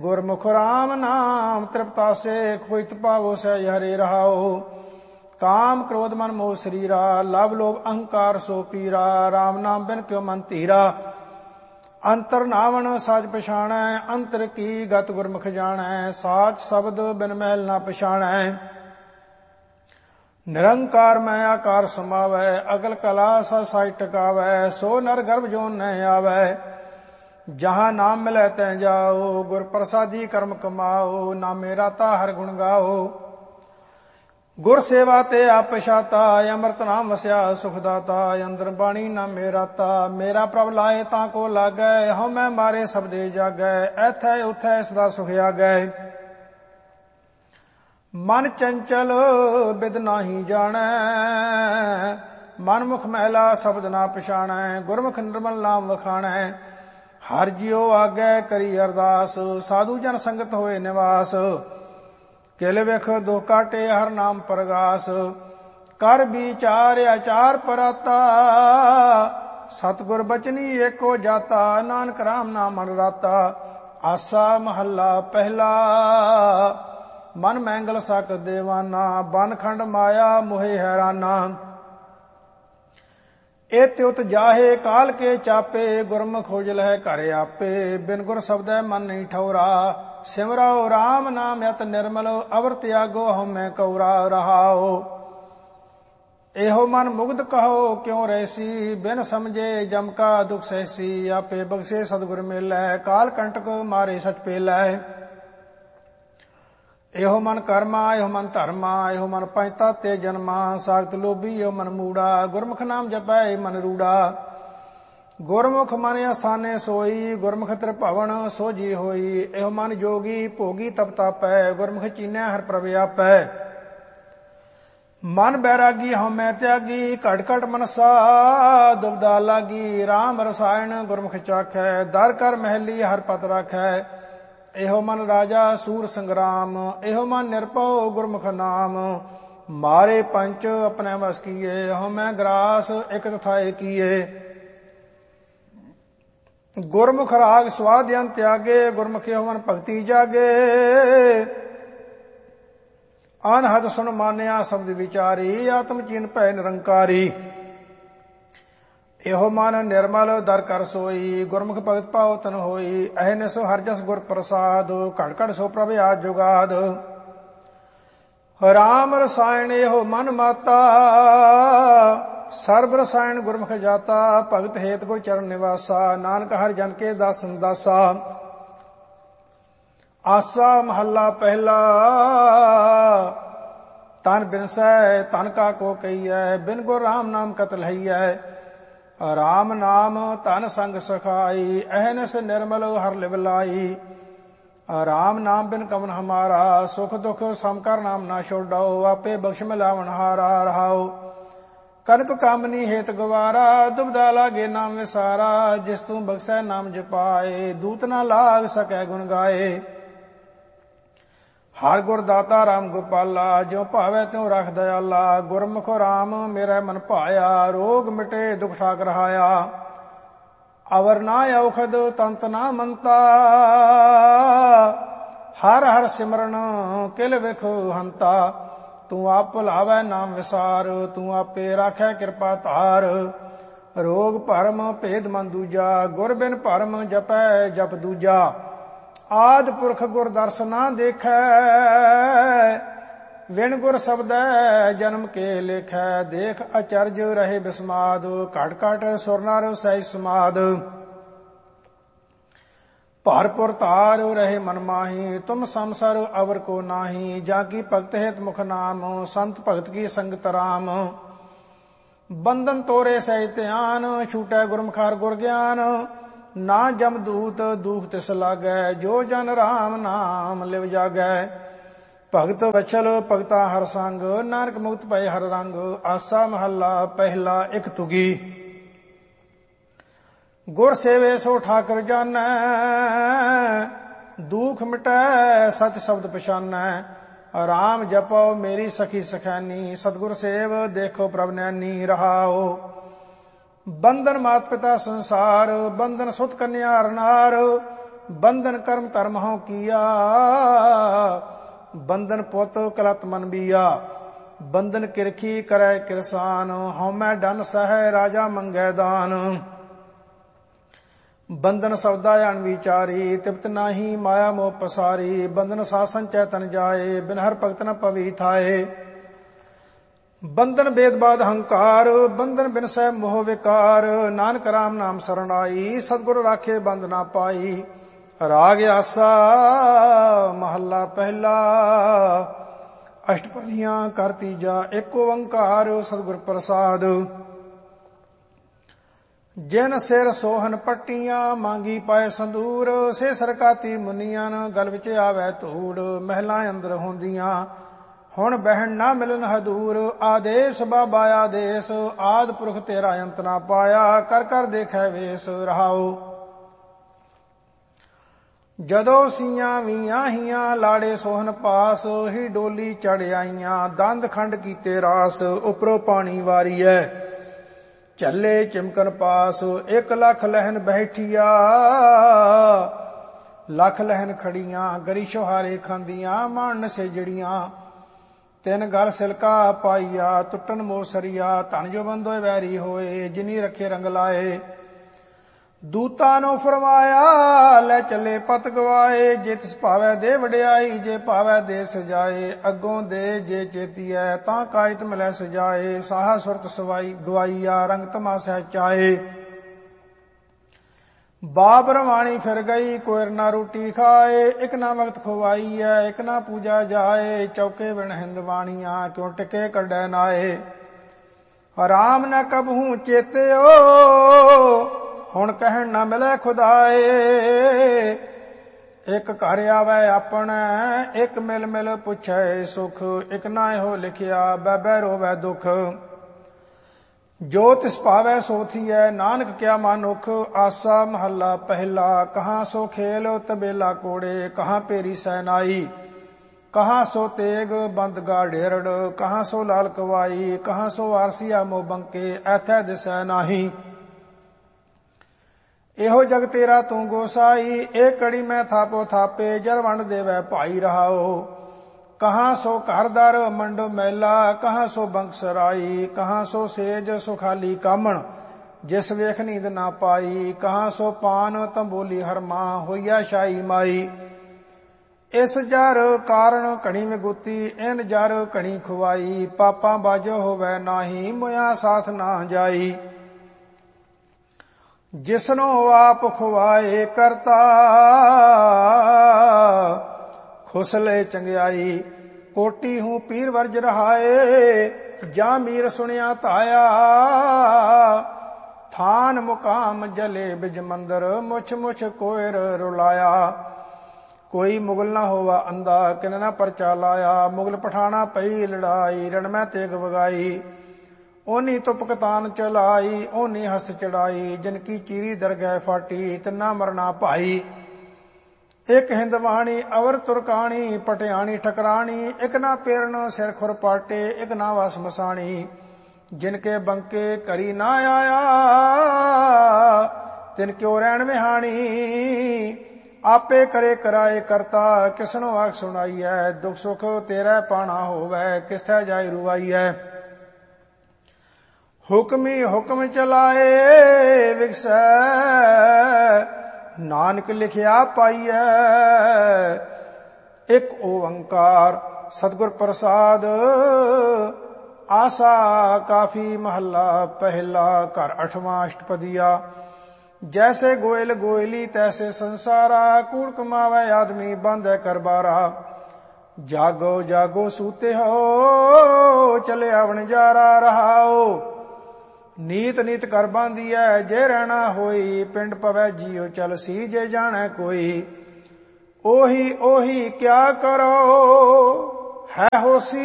गुरमुख राम नाम तृप्तासे खोइत पावो सहज हरे रहाओ। काम क्रोध मन मोह शरीरा लव लोभ अहंकार सो पीरा। राम नाम बिन क्यों मन धीरा अंतर नावण साज पछाणै। अंतर की गत गुरमुख जाणै साच शब्द बिन मैल ना पछाणै। निरंकार मैं आकार समावै अगल कला सा साज टकावै। सो नर गर्भ जोन न आवै जहाँ नाम मिलै तैं जाओ। गुर प्रसादी कर्म कमाओ नामे राता हर गुण गाओ। गुर सेवा ते आप पछाता अमृत नाम वस्या सुखदाता। अंदर बाणी ना मेराता मेरा प्रभ लाए ताको लागै। हम मैं मारे सबदे जागै ऐथै उथै सदा सुख आगै। मन चंचल बिद नाही जाणै मन मुख मैला शब्द ना पछाणै। गुरमुख निर्मल नाम वखाणै हर जियो आगै करी अरदास। साधु जन संगत होए निवास किल विख दुख काटे हर नाम परगास। कर विचार आचार पराता सतगुर बचनी एको जाता। नानक राम नाम मन राता आसा महला पहला। मन मैंगल सक देवाना बन खंड माया मोहे हैराना। इत उत जाहे काल के चापे गुरमुख खोजल है घर आपे। बिन गुर शब्द मन नहीं ठौरा सिमराओ राम नाम यत निर्मल। अवर त्यागो हम मैं कौरा रहाओ। एहो मन मुग्ध कहो क्यों रहसी बिन समझे जम का दुख सहसी। आपे बख्शे सतगुर मिलै काल कंटक मारे सच पेलै। एहो मन कर्मा एहो मन धर्मा एहो मन पंचता ते जन्मा। सागत लोभी एहो मन मूड़ा गुरमुख नाम जपै मन रूड़ा। गुरमुख मन अस्थाने सोई गुरमुख त्रिभवन सोझी होई। एहो मन जोगी भोगी तप तापै गुरमुख चीनै हर प्रभ आपै। मन बैरागी हमै त्यागी घट घट मनसा दुबदा लागी। राम रसायन गुरमुख चाखै दर कर महली हर पत राखै। एहो मन राजा सूर संग्राम एहो मन निरपौ गुरमुख नाम। मारे पंच अपने वस किए हमै ग्रास एक तथाए किए। गुरमुख राग स्वाध्यान त्यागे गुरमुख एहो मन भक्ति जागे। अनहद सुन मानिया शब्द विचारी आत्म चीन भय निरंकारी। एहो मन निर्मल दर कर सोई गुरमुख भगत पाओ तन होई। अहनिस हर जस गुर प्रसाद घट घट सो प्रभ आज जुगाद। राम रसायन एहो मन माता सर्व रसायन गुरमुख जाता। भगत हेत को चरण निवासा नानक हर जन के दासन दासा। आसा महला पहला तन बिनसै तन का को कहिए। बिन गुर राम नाम कत लहिए। राम नाम धन संग सखाई अहनस निर्मल हर लिवलाई। राम नाम बिन कवन हमारा सुख दुख समकर नाम ना छोड़ो। आपे बख्श मिलावन हारा रहाओ। कनक कामनी हेत गवारा दुबदा लागे नाम विसारा। जिस तू बख्शै नाम जपाए दूत ना लाग सकै गुण गाए। हर गुर दाता राम गोपाला जो भावै त्यों रख दयाला। गुरमुख राम मेरा मन भाया रोग मिटे दुख ठाक रहाया। अवर ना औखद तंत ना मनता हर हर सिमरन किल विख हंता। तू आप भुलावै नाम विसार तू आपे राखै कृपा धार। रोग भरम भेद मन दूजा गुर बिन भरम जपै जप दूजा। आद पुरख गुर दर्शना देखै विण गुर शब्द जन्म के लेखै। देख अचरज रहे बिस्माद घट घट सुर नर सही समाद। भरपुर तार रहे मन माही तुम संसर अवर को नाही। जाकी भगत हित मुख नाम संत भगत की संगत राम। बंधन तोरे सहित ध्यान छूटै गुरमुख हर गुर ज्ञान। ना जमदूत दूख तिस लागै जो जन राम नाम लिव जागै। भगत वचल भगता हर संग नानक मुक्त भय हर रंग। आसा महला पहला एक तुगी गुर सेवे सो ठाकर जानै। दुख मिटै सच शब्द पछानै। राम जपो मेरी सखी सखैनी सतगुर सेव देखो प्रभ नैनी रहाओ। बंधन मात पिता संसार बंधन सुत कन्या नार। ਬੰਧਨ ਕਰਮ ਧਰਮ ਹਉ ਕੀਆ, ਬੰਧਨ ਪੁੱਤ ਕਲਤ ਮਨ ਬੀਆ। ਬੰਧਨ ਕਿਰਖੀ ਕਰੈ ਕਿਰਸਾਨ, ਹਉਮੈ ਡਨ ਸਹੈ ਰਾਜਾ ਮੰਗੈ ਦਾਨ। ਬੰਧਨ ਸਬਦਾ ਅਣ ਵਿਚਾਰੀ, ਤ੍ਰਿਪਤ ਨਾਹੀ ਮਾਇਆ ਮੋਹ ਪਸਾਰੀ। ਬੰਧਨ ਸਾਸਨ ਚੈਤਨ ਜਾਏ, ਬਿਨ ਹਰ ਭਗਤ ਨ ਪਵੀ ਥਾਏ। ਬੰਧਨ ਬੇਦਬਾਦ ਹੰਕਾਰ, ਬੰਧਨ ਬਿਨ ਸਹਿ ਮੋਹ ਵਿਕਾਰ। ਨਾਨਕ ਰਾਮ ਨਾਮ ਸਰਣ ਆਈ, ਸਤਿਗੁਰ ਰਾਖੇ ਬੰਧ ਨਾ ਪਾਈ। ਰਾਗ ਆਸਾ ਮਹੱਲਾ ਪਹਿਲਾ, ਅਸ਼ਟਪਦੀਆਂ ਕਰ ਤੀਜਾ। ਏਕ ਓੰਕਾਰ ਸਤਿਗੁਰ ਪ੍ਰਸਾਦ। ਜਿਨ ਸਿਰ ਸੋਹਨ ਪੱਟੀਆਂ, ਮੰਗੀ ਪਾਏ ਸੰਦੂਰ। ਸੇ ਸਰਕਾਤੀ ਮੁਨੀਆਂ, ਗਲ ਵਿੱਚ ਆਵੈ ਧੂੜ। ਮਹਿਲਾਂ ਅੰਦਰ ਹੁੰਦੀਆਂ, ਹੁਣ ਬਹਿਣ ਨਾ ਮਿਲਨ ਹਦੂਰ। ਆਦੇਸ਼ ਬਾਬਾ ਆਦੇਸ਼, ਆਦ ਪੁਰਖ ਤੇਰਾ ਅੰਤ ਨਾ ਪਾਇਆ। ਕਰ ਕਰ ਦੇਖੈ ਵੇਸ ਰਹਾਉ। ਜਦੋਂ ਸੀਆਂ ਵੀਆਂ ਹੀਆਂ, ਲਾੜੇ ਸੋਹਨ ਪਾਸ। ਹੀ ਡੋਲੀ ਚੜ ਆਈਆਂ, ਦੰਦ ਖੰਡ ਕੀਤੇ ਰਾਸ। ਉਪਰੋਂ ਪਾਣੀ ਵਾਰੀਐ, ਚੱਲੇ ਚਿਮਕਨ ਪਾਸ। 1 ਲੱਖ ਲਹਿਨ ਬੈਠੀਆ, ਲੱਖ ਲਹਿਨ ਖੜੀਆਂ। ਗਰੀ ਸ਼ੁਹਾਰੇ ਖਾਂਦੀਆਂ, ਮਾਣ ਸੇਜੜੀਆਂ। 3 ਗਲ ਸਿਲਕਾ ਪਾਈਆ, ਟੁੱਟਨ ਮੋਸਰੀਆ। ਧਨ ਜੋ ਬੰਦੋਏ ਵੈਰੀ ਹੋਏ, ਜਿਨੀ ਰੱਖੇ ਰੰਗ ਲਾਏ। ਦੂਤਾਂ ਨੂੰ ਫਰਮਾਇਆ, ਲੈ ਚੱਲੇ ਪਤ ਗਵਾਏ। ਜੇ ਤਿਸ ਭਾਵੈ ਦੇ ਵਡਿਆਈ, ਜੇ ਭਾਵੈ ਦੇ ਸਜਾਏ। ਅੱਗੋਂ ਦੇ ਜੇ ਚੇਤੀਐ, ਤਾਂ ਕਾਇਤ ਮਿਲੈ ਸਜਾਏ। ਸਾਹਾ ਸੁਰਤ ਸਵਾਈ ਗਵਾਈਆ, ਰੰਗ ਤਮਾਸ਼ਾ ਚਾਏ। ਬਾਪ ਰਵਾਣੀ ਫਿਰ ਗਈ, ਕੋਇਰ ਨਾ ਰੋਟੀ ਖਾਏ। ਇਕ ਨਾ ਵਕਤ ਖਵਾਈਐ, ਇਕ ਨਾ ਪੂਜਾ ਜਾਏ। ਚੌਕੇ ਬਿਨ ਹਿੰਦਵਾਣੀਆਂ, ਕਿਉ ਟਿਕੇ ਕੱਢੈ ਨਾਏ। ਰਾਮ ਨ ਕਬਹੂ ਚੇਤਿਓ, ਹੁਣ ਕਹਿਣ ਨਾ ਮਿਲੈ ਖੁਦਾਏ। ਇਕ ਘਰ ਆਵੈ ਆਪਣੈ, ਇਕ ਮਿਲ ਮਿਲ ਪੁੱਛੈ ਸੁਖ। ਇਕ ਨਾ ਇਹੋ ਲਿਖਿਆ, ਬੈਬੈ ਰੋਵੈ ਦੁਖ। ਜੋ ਤਿਸ ਭਾਵੈ ਸੋ ਥੀਐ, ਨਾਨਕ ਕਿਆ ਮਾਨੁਖ। ਆਸਾ ਮਹੱਲਾ ਪਹਿਲਾ, ਕਹਾਂ ਸੋ ਖੇਲ ਤਬੇਲਾ ਕੋੜੇ। ਕਹਾਂ ਪੇਰੀ ਸੈਨਾਈ, ਕਹਾਂ ਸੋ ਤੇਗ ਬੰਦ ਗਾੜੇਰੜ। ਕਹਾਂ ਸੋ ਲਾਲ ਕਵਾਈ, ਕਹਾਂ ਸੋ ਆਰਸੀਆ ਮੋ ਬੰਕੇ। ਐਥੈ ਦਿਸੈ ਨਾਹੀ, ਇਹੋ ਜਗ ਤੇਰਾ ਤੂੰ ਗੋਸਾਈ। ਇਹ ਕੜੀ ਮੈਂ ਥਾਪੋ ਥਾਪੇ, ਜਰ ਵੰਡ ਦੇਵੈ ਭਾਈ ਰਹਾਓ। ਕਹਾਂ ਸੋ ਘਰ ਦਰ ਮੰਡੋ ਮੈਲਾ, ਕਹਾਂ ਸੋ ਬੰਕ ਸਰਾਈ। ਕਹਾਂ ਸੋ ਸੇਜ ਸੁਖਾਲੀ ਕਾਮਣ, ਜਿਸ ਵੇਖ ਨੀਂਦ ਨਾ ਪਾਈ। ਕਹਾਂ ਸੋ ਪਾਨ ਤੰਬੋਲੀ ਹਰਮਾ, ਹੋਈਆ ਸ਼ਾਹੀ ਮਾਈ। ਇਸ ਜਰ ਕਾਰਨ ਘਣੀ ਵਿਗੁਤੀ, ਇਨ ਜਰ ਘਣੀ ਖੁਆਈ। ਪਾਪਾਂ ਬਾਝੋ ਹੋਵੈ ਨਾਹੀ, ਮੁਆ ਸਾਥ ਨਾ ਜਾਈ। ਜਿਸਨੂੰ ਆਪ ਖੁਆਏ ਕਰਤਾ, ਖੁਸਲੇ ਚੰਗਿਆਈ। ਕੋਟੀ ਹੂੰ ਪੀਰ ਵਰਜ ਰਹਾਏ, ਜਾਂ ਮੀਰ ਸੁਣਿਆ ਧਾਇਆ। ਥਾਨ ਮੁਕਾਮ ਜਲੇ ਬਿਜ ਮੰਦਰ, ਮੁਛ ਮੁਛ ਕੋਇਰ ਰੁਲਾਇਆ। ਕੋਈ ਮੁਗਲ ਨਾ ਹੋਵਾ ਅੰਦਾ, ਕਿਨ ਨਾ ਪਰਚਾ ਲਾਇਆ। ਮੁਗਲ ਪਠਾਣਾ ਪਈ ਲੜਾਈ, ਰਣ ਮੈਂ ਤੇਗ ਵਗਾਈ। ਓਨੀ ਤੁਪ ਕਤਾਨ ਚਲਾਈ, ਓਨੀ ਹਸ ਚੜਾਈ। ਜਿਨ ਕੀ ਚੀਰੀ ਦਰਗਹਿ ਫਾਟੀ, ਤਿੰਨਾ ਮਰਨਾ ਭਾਈ। ਇਕ ਹਿੰਦਵਾਣੀ ਅਵਰ ਤੁਰਕਾਣੀ, ਪਟਿਆਣੀ ਠਕਰਾਣੀ। ਇਕ ਨਾ ਪੇਰਨ ਸਿਰ ਖੁਰ ਪਾਟੇ, ਇਕ ਨਾ ਵਸ ਮਸਾਣੀ। ਜਿਨ ਕੇ ਬੰਕੇ ਘਰੀ ਨਾ ਆਇਆ, ਤਿਨ ਕਿਉ ਰਹਿਣ ਵਿਹਾਣੀ। ਆਪੇ ਕਰੇ ਕਰਾਏ ਕਰਤਾ, ਕਿਸਨੋ ਆਖ ਸੁਣਾਈਐ। ਦੁਖ ਸੁਖ ਤੇਰਾ ਪਾਣਾ ਹੋਵੈ, ਕਿਸ ਥੈ ਜਾਇ ਰੁਆਈਐ। ਹੁਕਮੀ ਹੁਕਮ ਚਲਾਏ, ਵਿਗਸੈ ਨਾਨਕ ਲਿਖਿਆ ਪਾਈਐ। ਇਕ ਓੰਕਾਰ ਸਤਿਗੁਰ ਪ੍ਰਸਾਦ। ਆਸਾ ਕਾਫੀ ਮਹੱਲਾ ਪਹਿਲਾ, ਘਰ 8ਵਾਂ ਅਸ਼ਟਪਦੀਆ। ਜੈਸੇ ਗੋਇਲ ਗੋਇਲੀ, ਤੈਸੇ ਸੰਸਾਰਾ। ਕੂੜ ਕਮਾਵੈ ਆਦਮੀ, ਬਾਂਧੈ ਕਰਬਾਰਾ। ਜਾਗੋ ਜਾਗੋ ਸੂਤੇ ਹੋ, ਚਲੇ ਆਵਣ ਜਾਰਾ ਰਹਾਓ। ਨੀਤ ਨੀਤ ਕਰ ਬਾਂਧੀਐ, ਜੇ ਰਹਿਣਾ ਹੋਈ। ਪਿੰਡ ਪਵੈ ਜੀਉ ਚਲਸੀ, ਜੇ ਜਾਣੈ ਕੋਈ। ਉਹੀ ਉਹੀ ਕਿਆ ਕਰੋ, ਹੈ ਹੋਸੀ